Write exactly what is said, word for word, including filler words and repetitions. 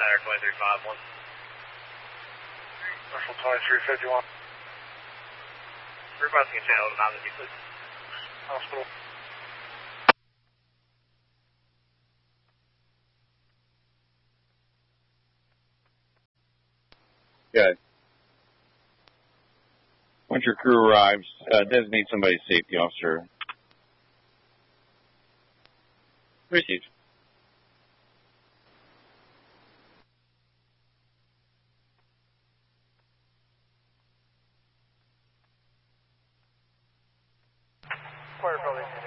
Center twenty-three five one. Marshall twenty-three fifty-one. Requesting a channel to Mountain View, please. Hospital. Good. Once your crew arrives, uh, designate somebody safety officer. Received. Quarter building.